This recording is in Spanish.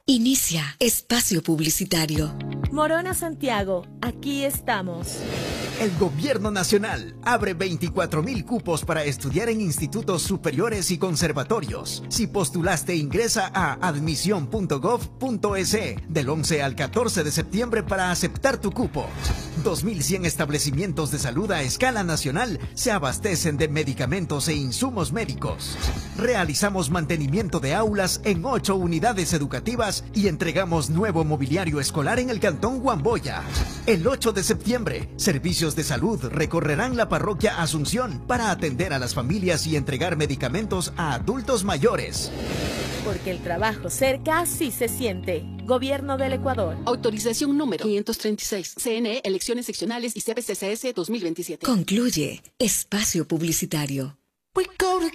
Inicia espacio publicitario. Morona Santiago, aquí estamos. El Gobierno Nacional abre 24,000 cupos para estudiar en institutos superiores y conservatorios. Si postulaste, ingresa a admisión.gov.es del 11 al 14 de septiembre para aceptar tu cupo. 2,100 establecimientos de salud a escala nacional se abastecen de medicamentos e insumos médicos. Realizamos mantenimiento de aulas en 8 unidades educativas y entregamos nuevo mobiliario escolar en el Cantón Guamboya. El 8 de septiembre, servicios de salud recorrerán la parroquia Asunción para atender a las familias y entregar medicamentos a adultos mayores. Porque el trabajo cerca sí se siente. Gobierno del Ecuador. Autorización número 536. CNE, Elecciones Seccionales y CBCCS 2027. Concluye espacio publicitario. We go together.